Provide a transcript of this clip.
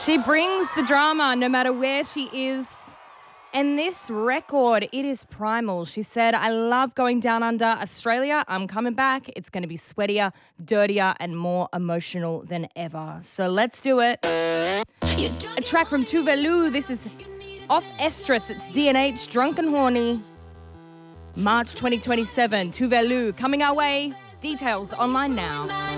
She brings the drama no matter where she is. And this record, it is primal. She said, I love going down under Australia. I'm coming back. It's going to be sweatier, dirtier, and more emotional than ever. So let's do it. A track from Tuvalu. This is off Estrus. It's DNH, Drunk and Horny. March 2027, Tuvalu coming our way. Details online now.